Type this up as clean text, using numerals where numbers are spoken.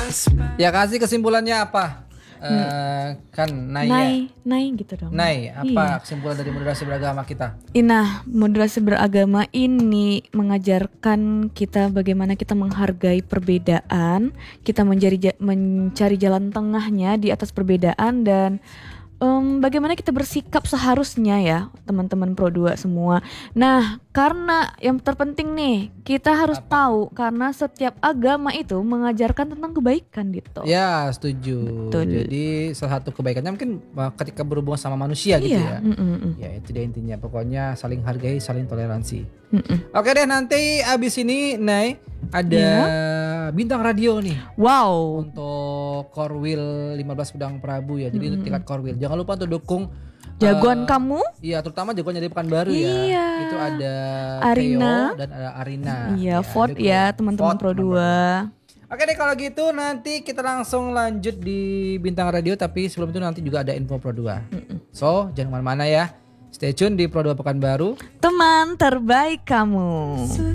Ya kasih kesimpulannya apa? Kan Nai gitu dong. Nai, apa kesimpulan dari moderasi beragama kita? Nah, moderasi beragama ini mengajarkan kita bagaimana kita menghargai perbedaan, kita mencari jalan tengahnya di atas perbedaan dan bagaimana kita bersikap seharusnya ya teman-teman Pro 2 semua. Nah, karena yang terpenting nih kita harus tahu karena setiap agama itu mengajarkan tentang kebaikan gitu. Ya setuju. Betul. Jadi salah satu kebaikannya mungkin ketika berhubungan sama manusia gitu ya. Ya itu dia intinya. Pokoknya saling hargai, saling toleransi. Oke deh, nanti abis ini Nay ada bintang radio nih. Wow. Untuk Korwil 15 Pedang Prabu ya. Jadi untuk tingkat Korwil. Jangan lupa untuk dukung jagoan kamu. Iya, terutama jagoan dari Pekanbaru ya. Itu ada Arina Theo dan ada Arina. Iya, vote ya teman-teman Pro 2. Oke deh, kalau gitu nanti kita langsung lanjut di bintang radio. Tapi sebelum itu nanti juga ada info Pro 2. So jangan kemana-mana ya. Stay tune di Pro 2 Pekanbaru. Teman terbaik kamu.